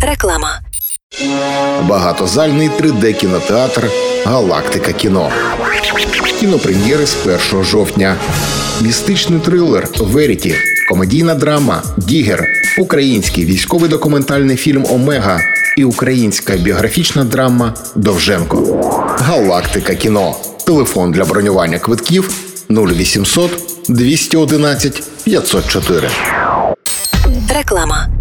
Реклама. Багатозальний 3D-кінотеатр «Галактика кіно». Кінопрем'єри з 1 жовтня. Містичний трилер «Веріті», комедійна драма «Дігер», український військовий документальний фільм «Омега» і українська біографічна драма «Довженко». «Галактика кіно». Телефон для бронювання квитків 0800 211 504. Реклама.